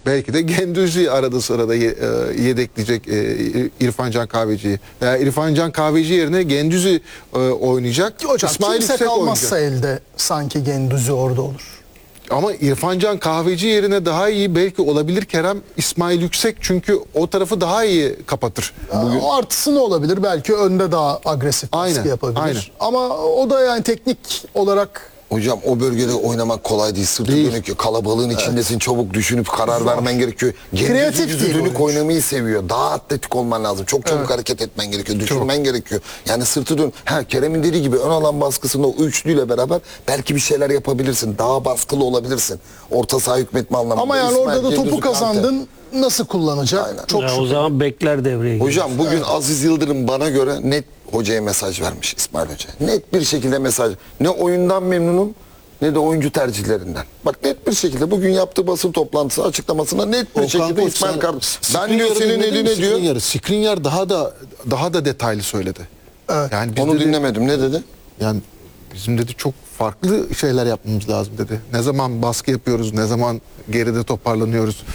Belki de Gendüzi arada sırada yedekleyecek İrfan Can Kahveci'yi. Veya İrfan Can Kahveci yerine Gendüzi oynayacak. Hocam İsmail kimse Yüksek kalmazsa oynayacak. elde sanki Gendüzi orada olur. Ama İrfan Can Kahveci yerine daha iyi belki olabilir Kerem İsmail Yüksek, çünkü o tarafı daha iyi kapatır. O artısı ne olabilir? Belki önde daha agresif baskı Aynen, yapabilir. aynen. Ama o da yani teknik olarak Hocam o bölgede oynamak kolay değil. Sırtı dönük, kalabalığın içindesin. Çabuk düşünüp karar vermen gerekiyor. Kreatif Gendüzi değil dönük oyuncu. oynamayı seviyor. Daha atletik olman lazım. Çok çabuk hareket etmen gerekiyor. Düşünmen gerekiyor. Yani sırtı dön. Kerem'in dediği gibi ön alan baskısında o üçlüyle beraber belki bir şeyler yapabilirsin. Daha baskılı olabilirsin. Orta saha hükmetme anlamında. ama yani İsmail orada da topu Gendüzi Kante. kazandın. Nasıl kullanacak? Aynen. Çok Ya o şüpheli. zaman bekler devreye giriyor. Hocam bugün Aziz Yıldırım bana göre net hocaya mesaj vermiş, İsmail Hoca. Net bir şekilde mesaj. Ne oyundan memnunum ne de oyuncu tercihlerinden. Bak net bir şekilde bugün yaptığı basın toplantısı açıklamasında net bir şekilde İsmail Kardeş. Ben diyor senin eline diyor. Skriniar daha da detaylı söyledi. Evet. Yani biz Onu dedi, dinlemedim. Ne dedi? yani bizim dedi çok farklı şeyler yapmamız lazım dedi. Ne zaman baskı yapıyoruz, ne zaman geride toparlanıyoruz.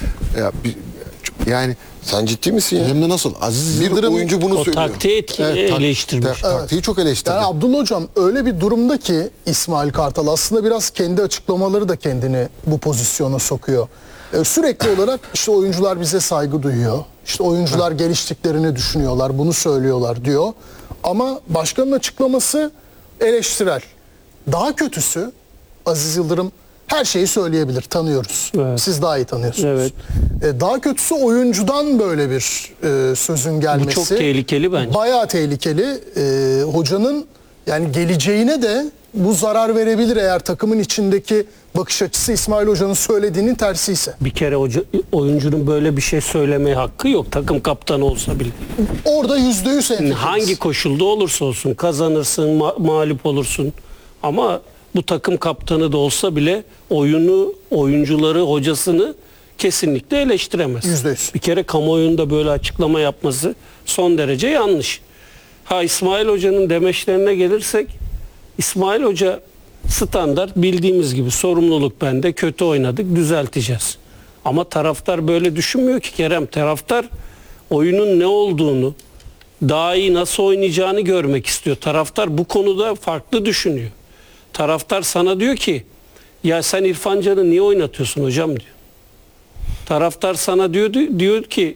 Yani Sen ciddi misin ya? hem de nasıl Aziz Bir Yıldırım oyuncu bunu O söylüyor. taktiği eleştirmiş. taktiği çok eleştirdi. Yani Abdullah Hocam öyle bir durumda ki İsmail Kartal aslında biraz kendi açıklamaları da kendini bu pozisyona sokuyor. Sürekli olarak işte oyuncular bize saygı duyuyor. İşte oyuncular geliştiklerini düşünüyorlar, bunu söylüyorlar diyor. Ama başkanın açıklaması eleştirel. Daha kötüsü Aziz Yıldırım her şeyi söyleyebilir, tanıyoruz. Evet. Siz daha iyi tanıyorsunuz. Evet. Daha kötüsü oyuncudan böyle bir sözün gelmesi. Bu çok tehlikeli bence. Bayağı tehlikeli. Hocanın yani geleceğine de bu zarar verebilir eğer takımın içindeki bakış açısı İsmail Hoca'nın söylediğinin tersi ise. Bir kere oyuncunun böyle bir şey söylemeye hakkı yok. Takım kaptanı olsa bile. Orada %100 hemfikiriz. Hangi koşulda olursa olsun kazanırsın, mağlup olursun. Ama bu takım kaptanı da olsa bile oyuncuları, hocasını kesinlikle eleştiremez. %100. Bir kere kamuoyunda böyle açıklama yapması son derece yanlış. İsmail Hoca'nın demeçlerine gelirsek, İsmail Hoca standart bildiğimiz gibi sorumluluk bende, kötü oynadık, düzelteceğiz. Ama taraftar böyle düşünmüyor ki Kerem. Taraftar oyunun ne olduğunu, daha iyi nasıl oynayacağını görmek istiyor. Taraftar bu konuda farklı düşünüyor. Taraftar sana diyor ki ya sen İrfan Can'ı niye oynatıyorsun hocam diyor. Taraftar sana diyor ki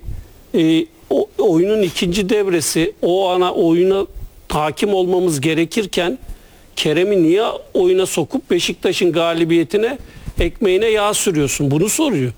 oyunun ikinci devresi o ana oyuna hakim olmamız gerekirken Kerem'i niye oyuna sokup Beşiktaş'ın galibiyetine ekmeğine yağ sürüyorsun? Bunu soruyor.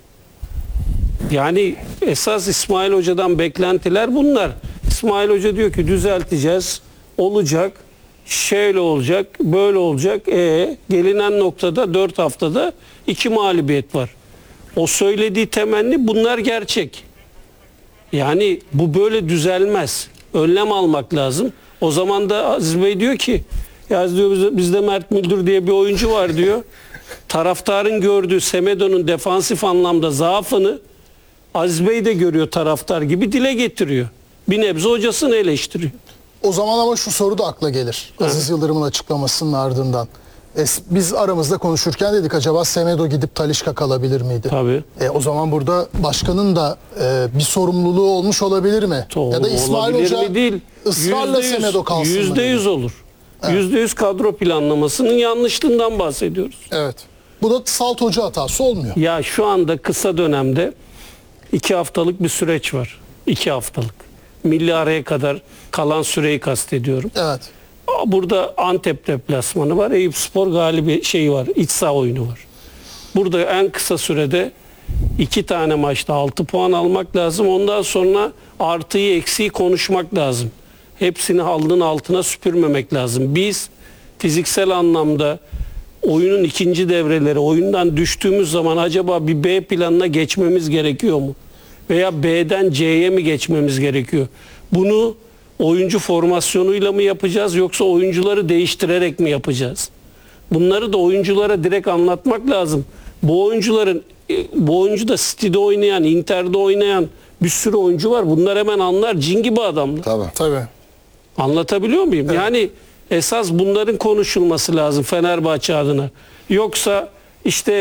Yani esas İsmail Hoca'dan beklentiler bunlar. İsmail Hoca diyor ki düzelteceğiz, olacak, şöyle olacak, böyle olacak. Gelinen noktada 4 haftada 2 mağlubiyet var. O söylediği temenni bunlar gerçek. Yani bu böyle düzelmez. Önlem almak lazım. O zaman da Aziz Bey diyor ki ya diyor bizde Mert Müldür diye bir oyuncu var diyor. Taraftarın gördüğü Semedo'nun defansif anlamda zaafını Aziz Bey de görüyor, taraftar gibi dile getiriyor. Bir nebze hocasını eleştiriyor. O zaman ama şu soru da akla gelir. Aziz Yıldırım'ın açıklamasının ardından. Biz aramızda konuşurken dedik acaba Semedo gidip Talisca kalabilir miydi? Tabii. O zaman burada başkanın da bir sorumluluğu olmuş olabilir mi? Ya da İsmail Olabilir Hoca mi değil. ısrarla %100, Semedo kalsın mı? %100 olur. %100 kadro planlamasının yanlışlığından bahsediyoruz. Evet. Bu da Salt Hoca hatası olmuyor. Ya şu anda kısa dönemde 2 haftalık bir süreç var. 2 haftalık. Milli araya kadar kalan süreyi kastediyorum. Evet. Burada Antep deplasmanı var. Eyüpspor galibi var. İç saha oyunu var. Burada en kısa sürede 2 tane maçta 6 puan almak lazım. Ondan sonra artıyı eksiği konuşmak lazım. Hepsini halının altına süpürmemek lazım. Biz fiziksel anlamda oyunun ikinci devreleri, oyundan düştüğümüz zaman acaba bir B planına geçmemiz gerekiyor mu? Veya B'den C'ye mi geçmemiz gerekiyor? Bunu oyuncu formasyonuyla mı yapacağız yoksa oyuncuları değiştirerek mi yapacağız? Bunları da oyunculara direkt anlatmak lazım. Bu oyuncu da City'de oynayan, Inter'de oynayan bir sürü oyuncu var. Bunlar hemen anlar. Cin gibi adamlar. Tabii. Anlatabiliyor muyum? Evet. Yani esas bunların konuşulması lazım Fenerbahçe adına. Yoksa işte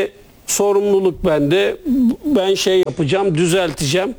sorumluluk bende. Ben şey yapacağım, düzelteceğim.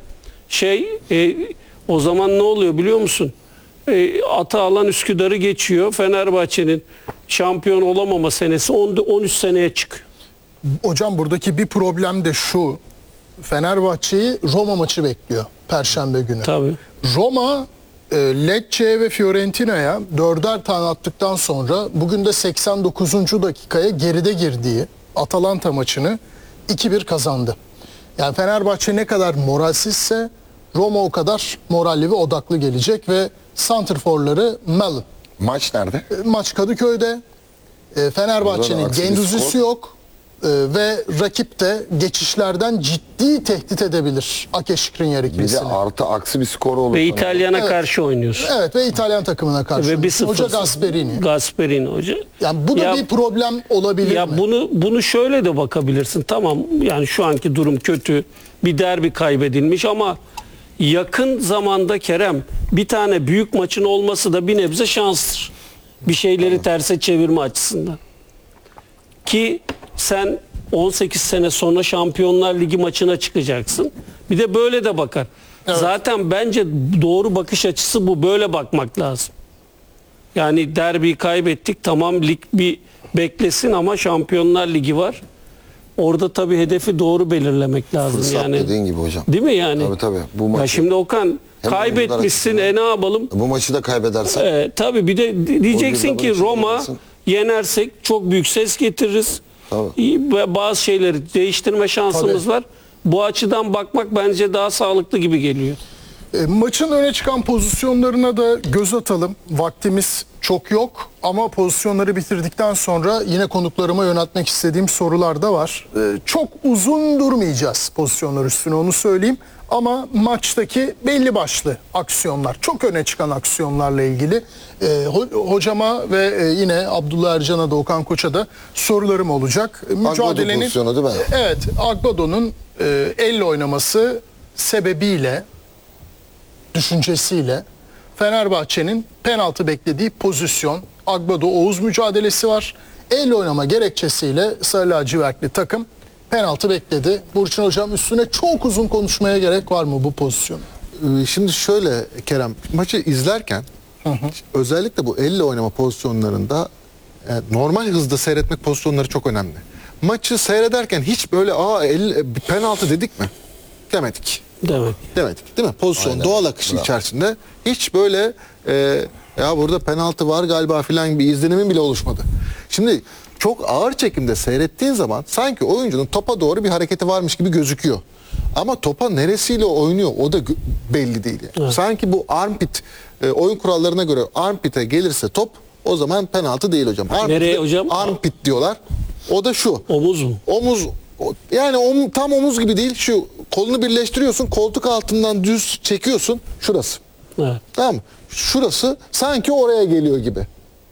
O zaman ne oluyor biliyor musun? Ata alan Üsküdar'ı geçiyor. Fenerbahçe'nin şampiyon olamama senesi 13 seneye çıkıyor. Hocam buradaki bir problem de şu. Fenerbahçe'yi Roma maçı bekliyor Perşembe günü. Tabii. Roma Lecce ve Fiorentina'ya 4'er tane attıktan sonra bugün de 89. dakikaya geride girdiği Atalanta maçını 2-1 kazandı. Yani Fenerbahçe ne kadar moralsizse Roma o kadar moralli ve odaklı gelecek ve santrforları Mellon. Maç nerede? Maç Kadıköy'de. Fenerbahçe'nin Burada da aksi bir Gendüzi'si skor. yok. Ve rakip de geçişlerden ciddi tehdit edebilir Ake Skriniar Bir de ikilisini. artı aksi bir skor olur. Ve İtalyan'a Evet. karşı oynuyorsun. Evet ve İtalyan takımına karşı. Ve 1-0. Hoca Gasperini. Gasperini hoca. Yani bu da Ya- bir problem olabilir Ya mi? bunu şöyle de bakabilirsin. Tamam, yani şu anki durum kötü. Bir derbi kaybedilmiş ama yakın zamanda Kerem, bir tane büyük maçın olması da bir nebze şanstır. Bir şeyleri terse çevirme açısından. Ki sen 18 sene sonra Şampiyonlar Ligi maçına çıkacaksın. Bir de böyle de bakar. Evet. Zaten bence doğru bakış açısı bu. Böyle bakmak lazım. Yani derbiyi kaybettik. Tamam, lig bir beklesin ama Şampiyonlar Ligi var. Orada tabii hedefi doğru belirlemek lazım. Fırsat yani. dediğin gibi hocam. Değil mi yani? Tabii. Bu Ya maçı şimdi Okan hem kaybetmişsin, oyuncular ne yapalım? bu maçı da kaybedersen Tabii bir de diyeceksin Oyuncular ki için Roma kaybedersin. yenersek çok büyük ses getiririz. Tabii. Ve bazı şeyleri değiştirme şansımız Tabii. var. Bu açıdan bakmak bence daha sağlıklı gibi geliyor. Maçın öne çıkan pozisyonlarına da göz atalım. Vaktimiz çok yok ama pozisyonları bitirdikten sonra yine konuklarıma yöneltmek istediğim sorular da var. Çok uzun durmayacağız pozisyonlar üstüne, onu söyleyeyim. Ama maçtaki belli başlı aksiyonlar, çok öne çıkan aksiyonlarla ilgili hocama ve yine Abdullah Ercan'a da Okan Koç'a da sorularım olacak. Mücadelenin pozisyonu değil mi? Evet, Agbado'nun elle oynaması sebebiyle, düşüncesiyle Fenerbahçe'nin penaltı beklediği pozisyon, Agbado-Oğuz mücadelesi var. Elle oynama gerekçesiyle Sarı lacivertli takım penaltı bekledi. Burçin Hocam, üstüne çok uzun konuşmaya gerek var mı bu pozisyon? Şimdi şöyle Kerem, maçı izlerken özellikle bu elle oynama pozisyonlarında normal hızda seyretmek pozisyonları çok önemli. Maçı seyrederken hiç böyle penaltı dedik mi? Demedik. Demedik değil mi? Pozisyon Aynen. doğal akışı Bravo. içerisinde hiç böyle ya burada penaltı var galiba filan bir izlenimin bile oluşmadı. Şimdi çok ağır çekimde seyrettiğin zaman sanki oyuncunun topa doğru bir hareketi varmış gibi gözüküyor. Ama topa neresiyle oynuyor o da belli değil. Yani. Evet. Sanki bu armpit oyun kurallarına göre armpit'e gelirse top o zaman penaltı değil hocam. Nereye hocam? Armpit diyorlar. O da şu. Omuz mu? Omuz yani tam omuz gibi değil. Şu kolunu birleştiriyorsun, koltuk altından düz çekiyorsun. Şurası. Evet. Tamam mı? Şurası sanki oraya geliyor gibi.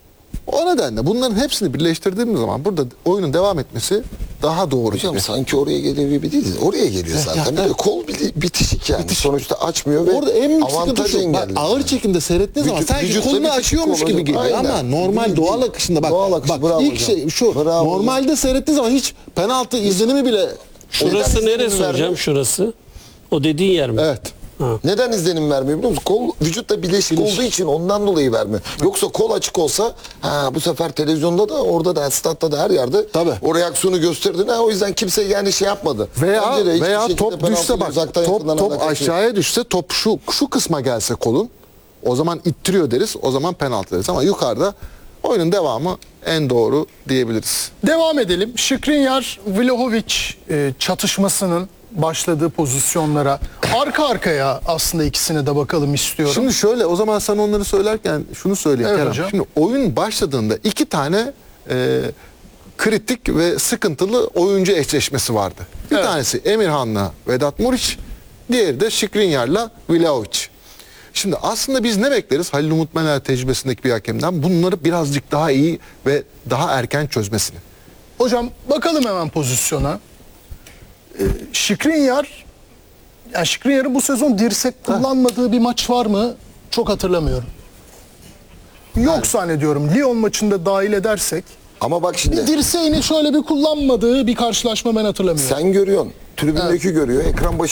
O nedenle bunların hepsini birleştirdiğimiz zaman burada oyunun devam etmesi daha doğru hocam gibi. sanki oraya geliyor gibi değil. Oraya geliyor zaten. Bir de kol bitişik yani. Sonuçta açmıyor ve Orada en büyük sıkıntı avantaj şu. Bak, engelli. ağır çekimde seyrettiğin zaman sanki vücutla kolunu bitişik açıyormuş kol gibi hocam. geliyor Aynen. ama normal Değil, doğal değil. akışında bak. Doğal akış, bak bravo ilk hocam. şey şu. Bravo Normalde seyrettiğin zaman hiç penaltı izlenimi bile Şurası Neden neresi izin hocam? vermiyor? Şurası. O dediğin yer mi? evet. Neden izlenim vermiyor biliyor musun? Kol vücutla bileşik olduğu için ondan dolayı vermiyor. Yoksa kol açık olsa bu sefer televizyonda da orada da statta da her yerde Tabii. o reaksiyonu gösterdin. O yüzden kimse yani şey yapmadı. Bence de hiçbir Veya şekilde top penaltı düşse bak uzaktan yakından top alakası yok. aşağıya düşse top şu kısma gelse kolun o zaman ittiriyor deriz. O zaman penaltı deriz ama yukarıda oyunun devamı en doğru diyebiliriz. Devam edelim. Skriniar-Vlahovic çatışmasının başladığı pozisyonlara arka arkaya aslında ikisine de bakalım istiyorum. Şimdi şöyle o zaman sen onları söylerken şunu söyleyeyim Evet Kerem. hocam. Şimdi oyun başladığında iki tane kritik ve sıkıntılı oyuncu eşleşmesi vardı. Bir Evet. tanesi Emirhan'la Vedat Muriç, diğeri de Skriniar'la Vlahovic. Şimdi aslında biz ne bekleriz Halil Umut Meler tecrübesindeki bir hakemden? Bunları birazcık daha iyi ve daha erken çözmesini. Hocam bakalım hemen pozisyona. Skriniar, yani Skriniar'ın bu sezon dirsek kullanmadığı bir maç var mı? Çok hatırlamıyorum. Yok zannediyorum. Lyon maçında dahil edersek Ama bak şimdi Bir dirseğini şöyle bir kullanmadığı bir karşılaşma ben hatırlamıyorum. sen görüyorsun. Tribündeki görüyor. Ekran başı